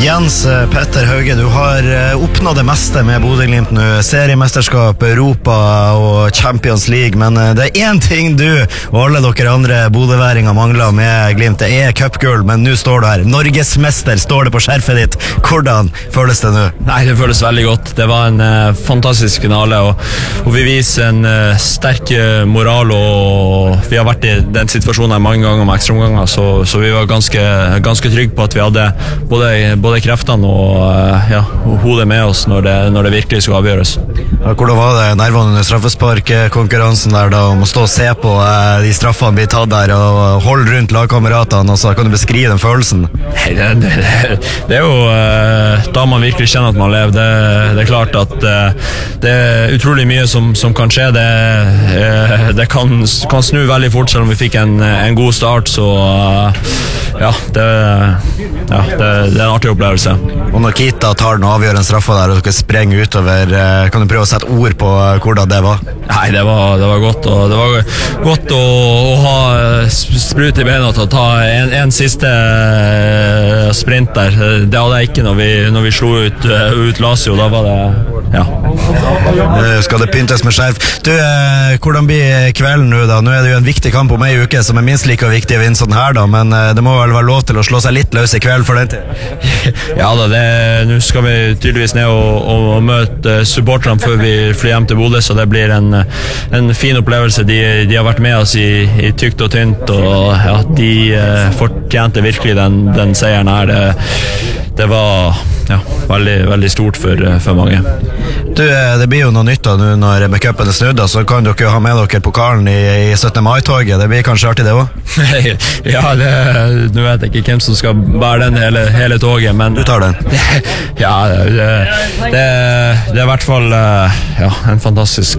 Jens Petter Hauge, du har oppnådd det meste med Bodø-Glimt nå. Seriemesterskap, Europa og Champions League, men det en ting du og alle dere andre Bodø-væringer mangler med Glimt. Det cupgull, men nå står du her. Norgesmester står det på skjerfet ditt. Hvordan føles det nå? Nei, det føles veldig godt. Det var en fantastisk finale, og vi viser en sterk moral, og vi har vært i den situasjonen her mange ganger med ekstraomganger, så vi var ganske trygge på at vi hadde både kreftene og hodet med oss når det virkelig skulle avgjøres. Ja, hvordan var det nervene under straffesparkkonkurransen der da, om å stå og se på de straffene blir tatt der og holde rundt lagkameratene, og så kan du beskrive den følelsen? Nei, det jo da man virkelig kjenner at man lever. Det klart at det utrolig mye som kan skje. Det kan snu veldig fort, selv om vi fikk en god start, så det en artig opplevelse. Og når Kita tar den avgjørende straffa der og dere sprenger utover, kan du prøve å sette ord på hvordan det var? Nei, det var godt, og det var godt å ha sprut i beina til å ta en siste sprint der. Det hadde jeg ikke når vi slo ut Lazio. Da var det skal det pyntes med skjerf. Du, hvordan blir kvelden nå da? Nå det jo en viktig kamp om en uke som minst like viktig å vinne sånn her da, men det må vel være lov til å slå seg litt løs i kveld for den tid? Ja da, nå skal vi tydeligvis ned og møte supporterne før vi flyr hjem til Bodø, så det blir en fin opplevelse. De har vært med oss i tykt og tynt, og de fortjente virkelig den seieren her. Det var veldig, veldig stort for mange. Du, det blir jo noe nytt da nå når med cupen snudd, så kan dere ha med dere pokalen i 17. mai-toget. Det blir kanskje artig det også? Ja, nå vet jeg ikke hvem som skal bære den hele toget, men du tar den? Ja, det i hvert fall en fantastisk